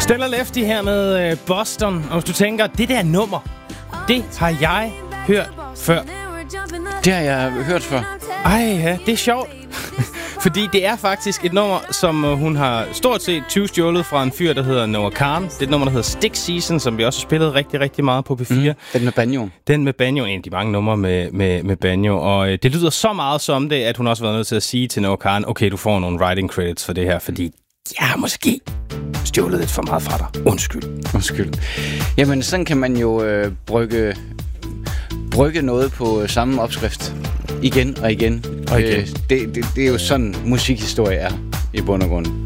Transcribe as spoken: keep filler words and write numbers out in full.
Stella Lefty her med øh, Boston. Og hvis du tænker, det der nummer, det har jeg hørt før. Det har jeg hørt før. Ej, ja, det er sjovt. Fordi det er faktisk et nummer, som uh, hun har stort set tyvstjålet fra en fyr, der hedder Noah Kahan. Det er et nummer, der hedder Stick Season, som vi også har spillet rigtig, rigtig meget på P fire. Mm, den med banjo. Den med banjo, en af de mange numre med, med, med banjo. Og uh, det lyder så meget som det, at hun også har været nødt til at sige til Noah Kahan, okay, du får nogle writing credits for det her, fordi jeg har måske stjålet lidt for meget fra dig. Undskyld. Undskyld. Jamen, sådan kan man jo øh, brygge, brygge noget på samme opskrift. Igen og igen. Og igen. Øh, det, det, det er jo sådan, musikhistorie er i bund og grund.